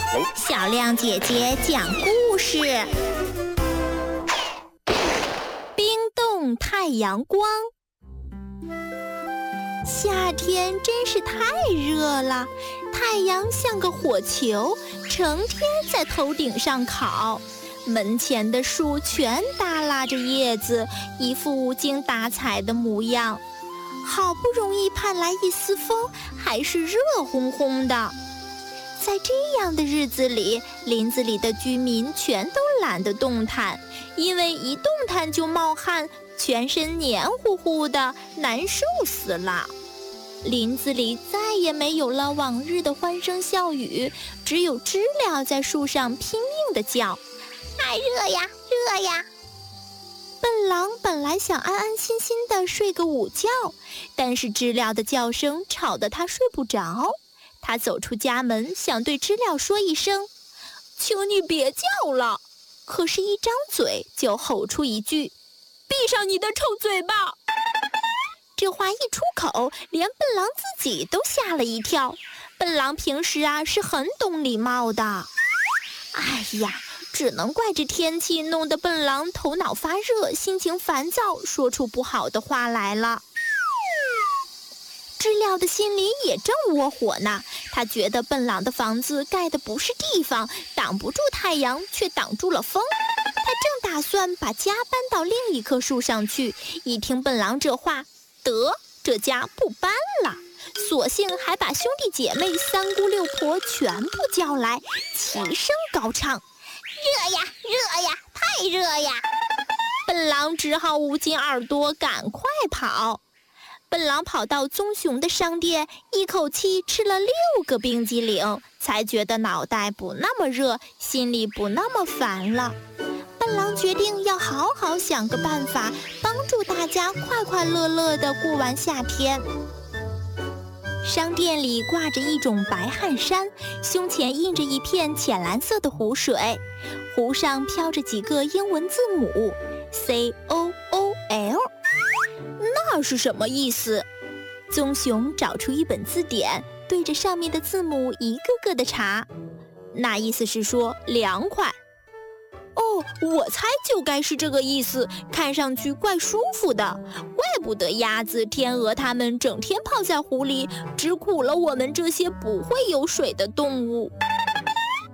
小亮姐姐讲故事。冰冻太阳光。夏天真是太热了，太阳像个火球，成天在头顶上烤。门前的树全耷拉着叶子，一副无精打采的模样。好不容易盼来一丝风，还是热烘烘的。在这样的日子里，林子里的居民全都懒得动弹，因为一动弹就冒汗，全身黏糊糊的，难受死了。林子里再也没有了往日的欢声笑语，只有知了在树上拼命地叫：太热呀，热呀！笨狼本来想安安心心地睡个午觉，但是知了的叫声吵得他睡不着。他走出家门，想对知了说一声：请你别叫了。可是一张嘴就吼出一句：闭上你的臭嘴巴！这话一出口，连笨狼自己都吓了一跳。笨狼平时是很懂礼貌的。哎呀，只能怪这天气弄得笨狼头脑发热，心情烦躁，说出不好的话来了。知了的心里也正窝火呢，他觉得笨狼的房子盖的不是地方，挡不住太阳，却挡住了风。他正打算把家搬到另一棵树上去，一听笨狼这话，得，这家不搬了，索性还把兄弟姐妹三姑六婆全部叫来，齐声高唱：热呀，热呀，太热呀！笨狼只好捂紧耳朵，赶快跑。笨狼跑到棕熊的商店，一口气吃了6个冰激凌，才觉得脑袋不那么热，心里不那么烦了。笨狼决定要好好想个办法，帮助大家快快乐乐地过完夏天。商店里挂着一种白汗衫，胸前印着一片浅蓝色的湖水，湖上飘着几个英文字母 COOL。那是什么意思？棕熊找出一本字典，对着上面的字母一个个的查。那意思是说凉快。哦，我猜就该是这个意思，看上去怪舒服的，怪不得鸭子、天鹅它们整天泡在湖里，只苦了我们这些不会游水的动物。